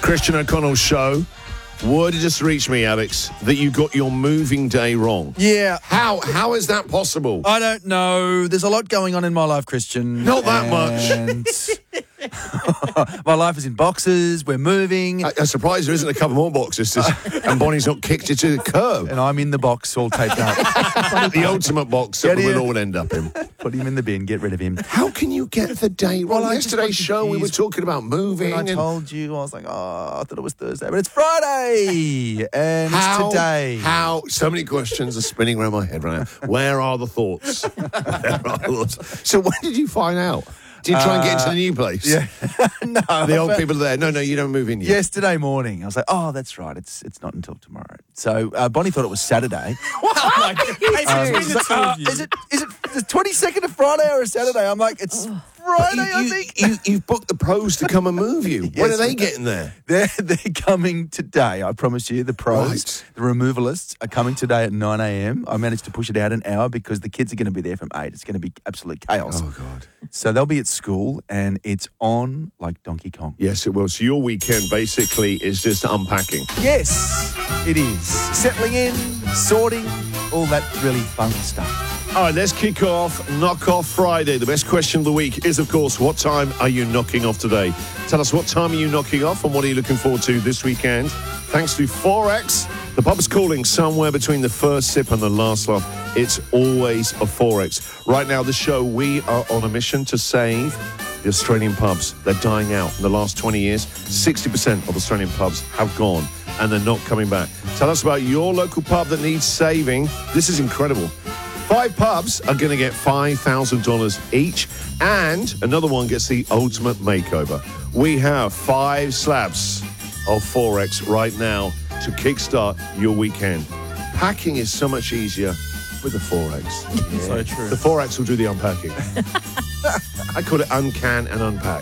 Christian O'Connell show. Word just reached me, Alex, that you got your moving day wrong. Yeah. How is that possible? I don't know. There's a lot going on in my life, Christian. Not that much. My life is in boxes. We're moving. I'm surprised there isn't a couple more boxes and Bonnie's not kicked you to the curb. And I'm in the box all taped up. The ultimate box that we would all end up in. Put him in the bin. Get rid of him. How can you get the day wrong? Well, I just Yesterday's got show, we were confused. talking about moving. I told you, I was like, I thought it was Thursday, but it's Friday. And it's today. How? So many questions are spinning around my head right now. Where are the thoughts? So when did you find out? Did you try and get into the new place? Yeah. No. The old people are there. No, you don't move in yet. Yesterday morning, I was like, oh, that's right. It's not until tomorrow. So Bonnie thought it was Saturday. Is it the 22nd of Friday or a Saturday? I'm like, it's Friday, I think. You've booked the pros to come and move you. When are they getting there? They're coming today, I promise you. The pros, Right. the removalists are coming today at 9 a.m. I managed to push it out an hour because the kids are going to be there from 8. It's going to be absolute chaos. Oh, God. So they'll be at school and it's on like Donkey Kong. Yes, it will. So your weekend basically is just unpacking. Yes, it is. Settling in, sorting, all that really fun stuff. All right, let's kick off Knock Off Friday. The best question of the week is, of course, what time are you knocking off today? Tell us what time are you knocking off and what are you looking forward to this weekend? Thanks to Forex. The pub's calling somewhere between the first sip and the last laugh. It's always a Forex. Right now, the show, we are on a mission to save the Australian pubs. They're dying out. In the last 20 years, 60% of Australian pubs have gone and they're not coming back. Tell us about your local pub that needs saving. This is incredible. 5 pubs are going to get $5,000 each, and another one gets the ultimate makeover. We have 5 slabs of Forex right now to kickstart your weekend. Packing is so much easier with the Forex. So true. The Forex will do the unpacking. I call it uncan and unpack.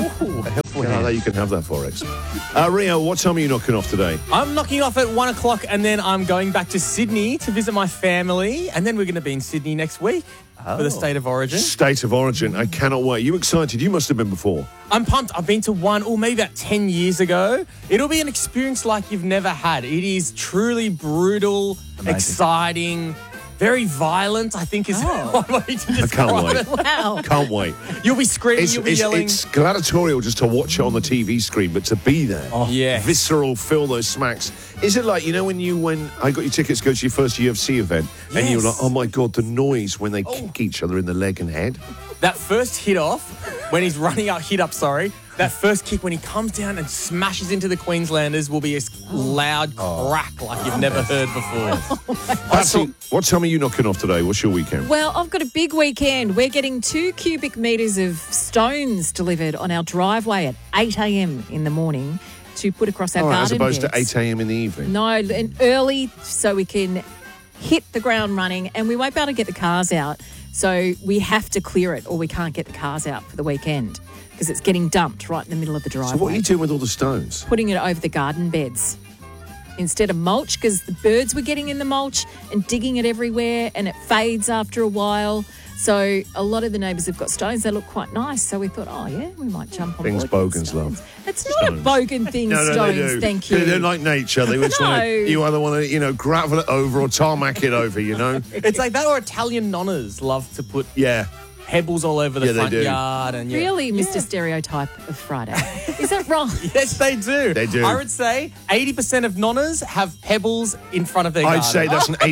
You can have that Forex. Rio, what time are you knocking off today? I'm knocking off at 1 o'clock and then I'm going back to Sydney to visit my family. And then we're going to be in Sydney next week for the State of Origin. State of Origin. I cannot wait. You excited? You must have been before. I'm pumped. I've been to one, maybe about 10 years ago. It'll be an experience like you've never had. It is truly brutal, exciting, very violent, I think is one way to describe can't wait. it. Wow. Can't wait. You'll be screaming, you'll be yelling. It's gladiatorial just to watch it on the TV screen, but to be there, yes. visceral, feel those smacks. Is it like, when I got your tickets to go to your first UFC event, and you were like, oh my God, the noise when they kick each other in the leg and head? That first hit off, when he's running up, that first kick when he comes down and smashes into the Queenslanders will be a loud crack like you've never heard before. Patsy, what time are you knocking off today? What's your weekend? Well, I've got a big weekend. We're getting 2 cubic metres of stones delivered on our driveway at 8 a.m. in the morning to put across our garden as opposed beds. to 8 a.m. in the evening. No, and early so we can hit the ground running, and we won't be able to get the cars out. So we have to clear it or we can't get the cars out for the weekend because it's getting dumped right in the middle of the driveway. So what are you doing with all the stones? Putting it over the garden beds instead of mulch because the birds were getting in the mulch and digging it everywhere and it fades after a while. So a lot of the neighbours have got stones. They look quite nice. So we thought, we might jump on Things board. bogans love. It's not a bogan thing, No, stones, they do. thank you. They're like nature. They just want No. to, you either want to, gravel it over or tarmac it over, It's like that, or Italian nonnas love to put Yeah. pebbles all over the Yeah, they front do. yard. And Really, Mr. Stereotype of Friday. Is that right? Yes, they do. They do. I would say 80% of nonnas have pebbles in front of their garden. I'd say that's an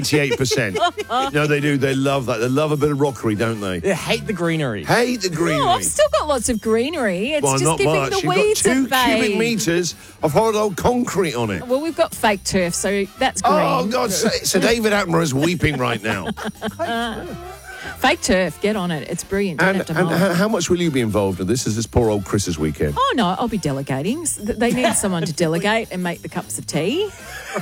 88%. No, they do. They love that. They love a bit of rockery, don't they? They hate the greenery. Hate the greenery. Oh, I've still got lots of greenery. It's well, just not giving much. the You've got weeds 2 at bay. cubic metres of horrid old concrete on it. Well, we've got fake turf, so that's green. Oh, God. So David Attenborough is weeping right now. Fake turf, get on it. It's brilliant. Don't have to mow. How much will you be involved in this? Is this poor old Chris's weekend? Oh, no, I'll be delegating. They need someone to delegate and make the cups of tea.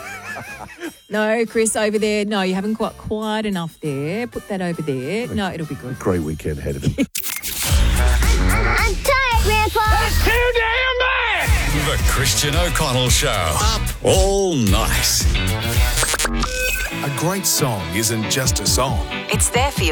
No, Chris, over there. No, you haven't got quite enough there. Put that over there. No, it'll be good. Great weekend ahead of him. I'm tired, Grandpa. That's too damn bad! The Christian O'Connell Show. Up all night. A great song isn't just a song. It's there for you.